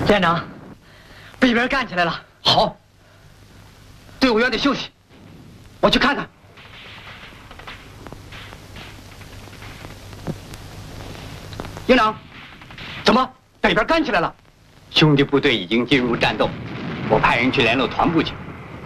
连长，北边干起来了。好，队伍员得休息，我去看看。营长，怎么北边干起来了？ 兄弟部队已经进入战斗，我派人去联络团部去。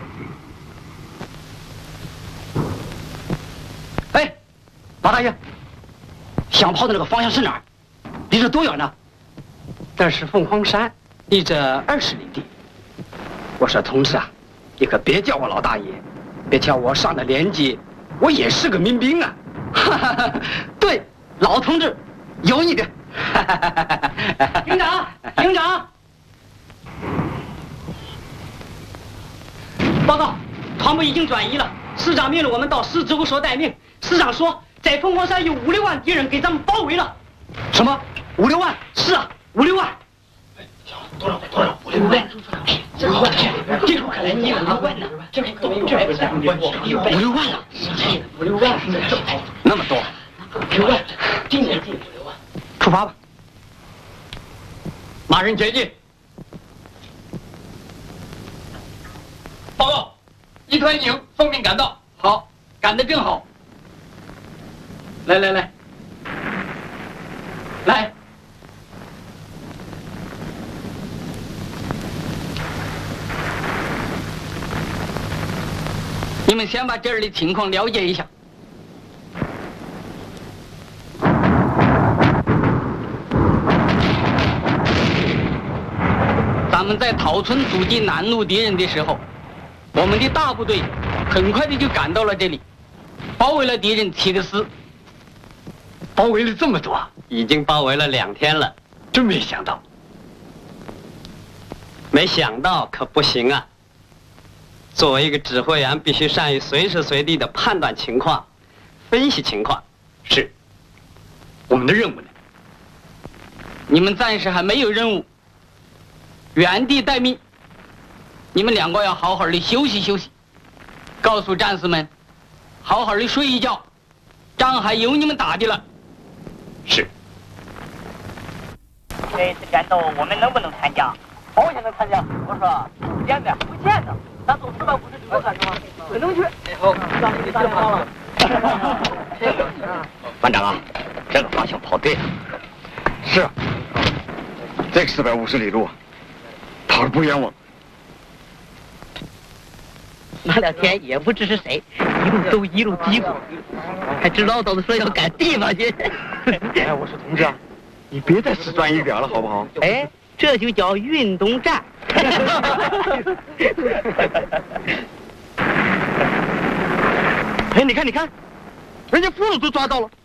哎，马大爷，响炮的那个方向是哪儿？离这多远呢？ 那是凤凰山，离这20里地。我说同志啊，你可别叫我老大爷，别瞧我上了年纪，我也是个民兵啊。 哈哈哈，对，老同志，有你的。营长，营长，报告，团部已经转移了。师长命令我们到师指挥所待命。师长说，在凤凰山有5、6万敌人给咱们包围了。什么？5、6万？是啊，5、6万。多少？5、6万。这个可来你了，5、6万呢？这5、6万了。5、6万， 那么多 ？6万，今年进5、6万。出发吧！ 马上前进。报告，一团营奉命赶到。 好，赶得正好。来，你们先把这儿的情况了解一下。咱们在桃村阻击南路敌人的时候，我们的大部队很快的就赶到了这里，包围了敌人7个师。 包围了这么多，已经包围了2天了，真没想到。没想到可不行啊！作为一个指挥员，必须善于随时随地的判断情况、分析情况。是，我们的任务呢？ 你们暂时还没有任务，原地待命。你们2个要好好的休息休息，告诉战士们，好好的睡一觉，仗还有你们打的了。 是。 这次战斗我们能不能参加？ 保险能参加。 我说不见的，不见的，咱走450里干什么？能去。好，让你太好了。 班长啊，这个方向跑对了。 是啊，这个450里路，跑得不冤枉。 那2天也不知是谁，一路走一路嘀咕，还直唠叨的说要赶地方去。 哎，我说同志啊，你别再死钻一边了，好不好？ 哎，这就叫运动战。 哎，你看，人家俘虏都抓到了。